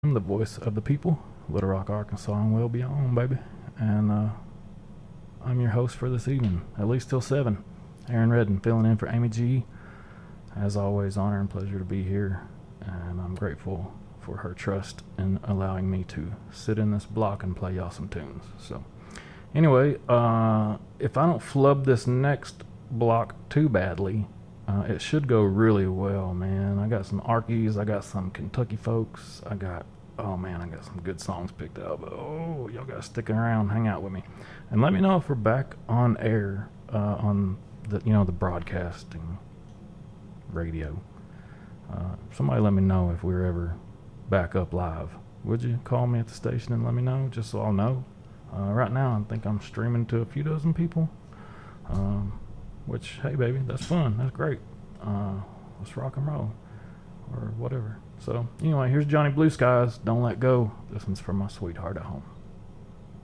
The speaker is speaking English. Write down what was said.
I'm the voice of the people, Little Rock, Arkansas, and well beyond, baby. And I'm your host for this evening, at least till 7. Aaron Redden, filling in for Amy G. As always, honor and pleasure to be here, and I'm grateful for her trust in allowing me to sit in this block and play y'all some tunes. So, anyway, if I don't flub this next block too badly, it should go really well, man. I got some Arkies, I got some Kentucky folks, I got some good songs picked out. But y'all got to stick around, hang out with me, and let me know if we're back on air on the broadcasting radio. Somebody let me know if we're ever back up live. Would you call me at the station and let me know, just so I'll know? Right now, I think I'm streaming to a few dozen people. Which, hey, baby, that's fun. That's great. Let's rock and roll, or whatever. So, anyway, here's Johnny Blue Skies. Don't let go. This one's for my sweetheart at home.